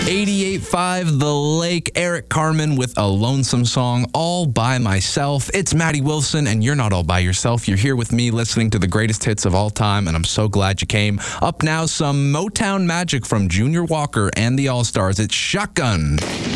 88.5 The Lake, Eric Carmen with a lonesome song, All By Myself. It's Maddie Wilson, and you're not all by yourself. You're here with me listening to the greatest hits of all time, and I'm so glad you came. Up now, some Motown magic from Junior Walker and the All-Stars. It's Shotgun.